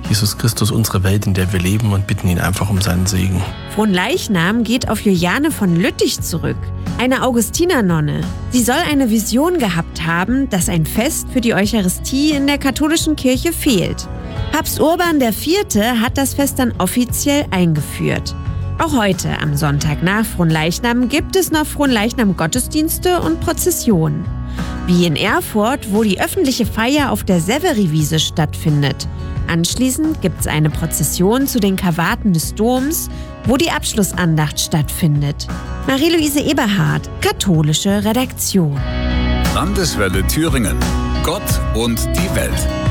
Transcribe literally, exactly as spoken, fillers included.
Jesus Christus unsere Welt, in der wir leben, und bitten ihn einfach um seinen Segen. Fronleichnam geht auf Juliane von Lüttich zurück, eine Augustinernonne. Sie soll eine Vision gehabt haben, dass ein Fest für die Eucharistie in der katholischen Kirche fehlt. Papst Urban der Vierte hat das Fest dann offiziell eingeführt. Auch heute, am Sonntag nach Fronleichnam, gibt es noch Fronleichnam-Gottesdienste und Prozessionen. Wie in Erfurt, wo die öffentliche Feier auf der Severiwiese stattfindet. Anschließend gibt es eine Prozession zu den Karwaten des Doms, wo die Abschlussandacht stattfindet. Marie-Louise Eberhardt, katholische Redaktion. Landeswelle Thüringen. Gott und die Welt.